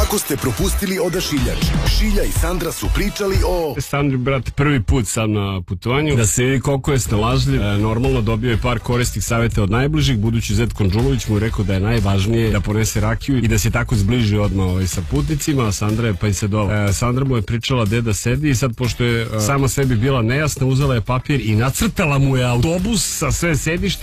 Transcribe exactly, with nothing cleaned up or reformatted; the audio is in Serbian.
Ako ste propustili Odašiljač, Šilja i Sandra su pričali o... Sandri, brat, prvi put sam na putovanju, da se vidi koliko je snalažljiv. E, normalno dobio je par koristih savjeta od najbližih, budući Zet Konđulović mu je rekao da je najvažnije da ponese rakiju i da se tako zbliži odmah ovaj, sa putnicima, a Sandra je pa i se dole. E, Sandra mu je pričala gde da sedi i sad, pošto je e, sama sebi bila nejasna, uzela je papir i nacrtala mu je autobus sa sve sedištima